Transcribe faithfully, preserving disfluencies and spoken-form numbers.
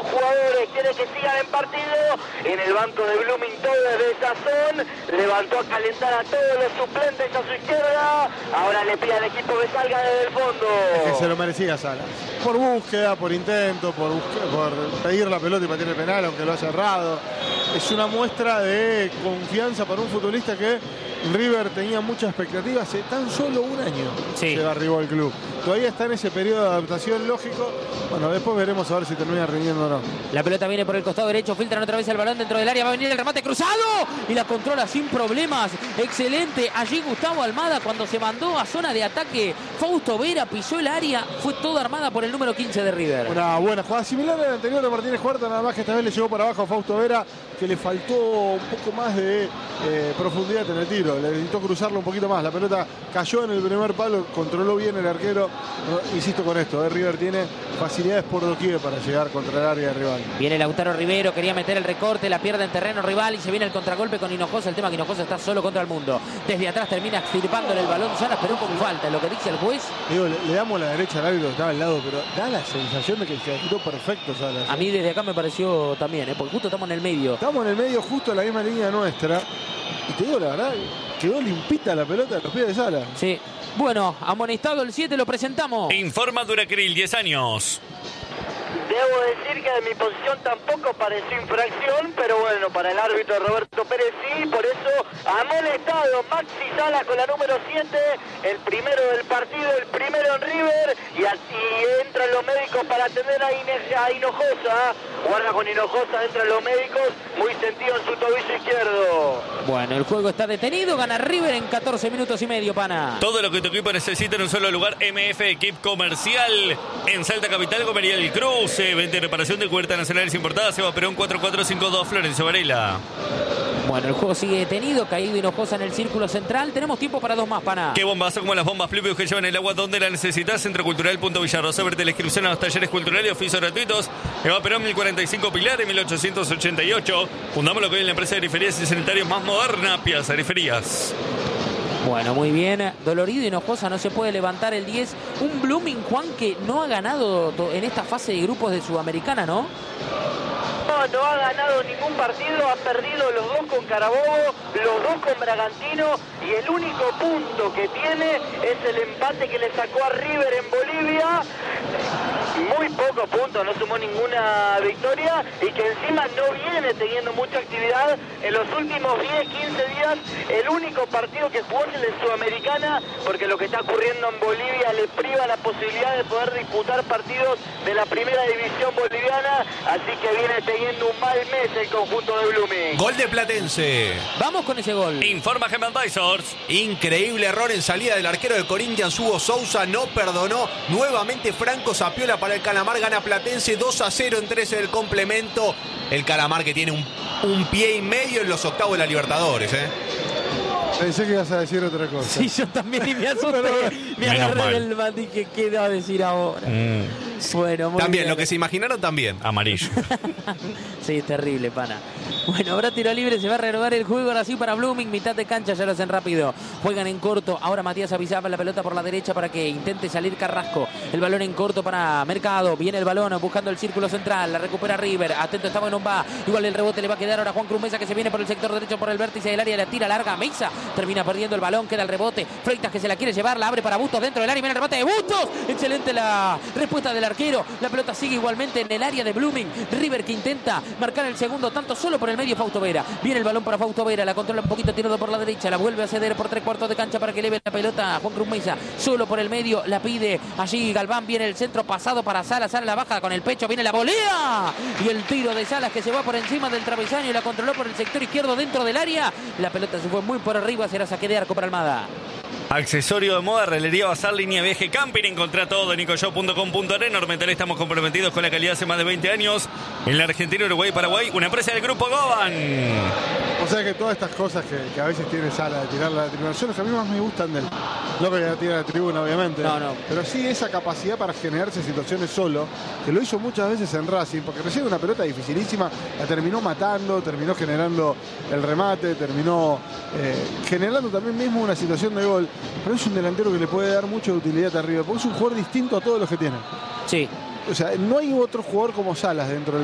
jugadores, quiere que sigan en partido. En el banco de Blooming todo desde sazón, levantó a calentar a todos los suplentes a su izquierda. Ahora le pide al equipo que salga desde el fondo. Es que se lo merecía Salas. Por búsqueda, por intento, por, por pedir la pelota y patear el penal, aunque lo haya errado. Es una muestra de confianza para un futbolista que River tenía muchas expectativas. Hace tan solo un año sí. se arribó al club. Todavía está en ese periodo de adaptación lógico. Bueno, después veremos a ver si termina rindiendo o no. La pelota viene por el costado derecho, filtran otra vez el balón dentro del área, va a venir el remate cruzado y la controla sin problemas. Excelente. Allí Gustavo Almada cuando se mandó a zona de ataque. Fausto Vera pisó el área, fue toda armada por el número quince de River. Una buena jugada, similar a la anterior de Martínez Huerta, nada más que esta vez le llegó para abajo a Fausto Vera, que le faltó un poco más de eh, profundidad en el tiro. Le necesitó cruzarlo un poquito más. La pelota cayó en el primer palo, controló bien el arquero. No, insisto con esto, eh, River tiene facilidades por doquier para llegar contra el área de rival. Viene Lautaro Rivero, quería meter el recorte, la pierde en terreno rival y se viene el contragolpe con Hinojosa. El tema que Hinojosa está solo contra el mundo. Desde atrás termina extirpándole el balón Salas, pero con falta. Lo que dice el juez. Digo, le, le damos la derecha al árbitro que estaba al lado, pero da la sensación de que se quitó perfecto Salas. A mí desde acá me pareció también, ¿eh? Porque justo estamos en el medio. Estamos en el medio, justo en la misma línea nuestra. Y te digo la verdad, quedó limpita la pelota de los pies de Salas. Sí. Bueno, amonestado el siete, lo presentamos. Informa Duracril, diez años. Debo decir que de mi posición tampoco pareció infracción, pero bueno, para el árbitro Roberto Pérez sí, por eso amonestado Maxi Salas con la número siete, el primero del partido, el primero en River, y así entran los médicos para atender a, Ine- a Hinojosa. Guarda con Hinojosa, entran los médicos, muy sentido en su tobillo izquierdo. Bueno, el juego está detenido, gana River en catorce minutos y medio, pana. Todo lo que tu equipo necesita en un solo lugar, M F Equip Comercial. En Salta Capital, Comería del Cruz. Venta y reparación de cubiertas nacionales importadas. Seba Perón cuatro cuatro cinco dos, Florencio Varela. Bueno, el juego sigue detenido, caído Hinojosa en el círculo central. Tenemos tiempo para dos más, pana. Qué bombazo como las bombas Flipius que llevan el agua donde la necesitas. Centro Cultural Punto Villarrosa. Verte la inscripción a los talleres culturales y oficios gratuitos. Eva Perón mil cuarenta y cinco Pilares mil ochocientos ochenta y ocho. Fundamos lo que hoy en la empresa de griferías y sanitarios más moderna, Piazza Griferías. Bueno, muy bien. Dolorido Hinojosa, no se puede levantar el diez. Un Blooming, Juan, que no ha ganado en esta fase de grupos de Sudamericana, ¿no? No, no ha ganado ningún partido, ha perdido los dos con Carabobo, los dos con Bragantino, y el único punto que tiene es el empate que le sacó a River en Bolivia. Muy pocos puntos, no sumó ninguna victoria y que encima no viene teniendo mucha actividad en los últimos diez, quince días. El único partido que jugó es el de Sudamericana, porque lo que está ocurriendo en Bolivia le priva la posibilidad de poder disputar partidos de la primera división boliviana, así que viene teniendo un mal mes el conjunto de Blooming. Gol de Platense. Vamos con ese gol. Informa Gem Advisors. Increíble error en salida del arquero de Corinthians, Hugo Sousa, no perdonó. Nuevamente Franco Zapiola para el Calamar, gana Platense dos a cero en trece del complemento. El Calamar que tiene un, un pie y medio en los octavos de la Libertadores, ¿eh? Pensé que ibas a decir otra cosa. Sí, yo también y me asusté. Me agarré del man, dije, ¿qué va a decir ahora? Mm. Bueno, muy También, bien. lo que se imaginaron también. Amarillo. Sí, es terrible, pana. Bueno, habrá tiro libre, se va a renovar el juego ahora sí para Blooming, mitad de cancha, ya lo hacen rápido. Juegan en corto, ahora Matías Avizaba la pelota por la derecha para que intente salir Carrasco. El balón en corto para Mercado, viene el balón buscando el círculo central, la recupera River, atento está Bonomba, igual el rebote le va a quedar ahora Juan Cruz Mesa que se viene por el sector derecho por el vértice del área, la tira larga, Mesa termina perdiendo el balón, queda el rebote, Freitas que se la quiere llevar, la abre para Bustos dentro del área, viene el rebote de Bustos, excelente la respuesta del arquero, la pelota sigue igualmente en el área de Blooming, River que intenta marcar el segundo tanto solo por el medio Fausto Vera, viene el balón para Fausto Vera, la controla un poquito tirado por la derecha, la vuelve a ceder por tres cuartos de cancha para que eleve la pelota a Juan Cruz Mesa, solo por el medio, la pide allí Galván, viene el centro pasado para Salas, Salas la baja con el pecho, viene la volea y el tiro de Salas que se va por encima del travesaño y la controló por el sector izquierdo dentro del área, la pelota se fue muy por arriba, será saque de arco para Almada. Accesorio de moda, rellería bazar, línea viaje, camping. Encontrá todo en nicoshop punto com punto ar. En Ormental estamos comprometidos con la calidad hace más de veinte años. En la Argentina, Uruguay y Paraguay, una empresa del Grupo Goban. O sea que todas estas cosas que, que a veces tiene Sala de tirar la tribuna, son los que a mí más me gustan del. No que ya tira la tribuna, obviamente. No, no. Pero sí esa capacidad para generarse situaciones solo, que lo hizo muchas veces en Racing, porque recibe una pelota dificilísima, la terminó matando, terminó generando el remate, terminó eh, generando también mismo una situación de gol. Pero es un delantero que le puede dar mucha utilidad arriba, porque es un jugador distinto a todos los que tiene. Sí. O sea, no hay otro jugador como Salas dentro del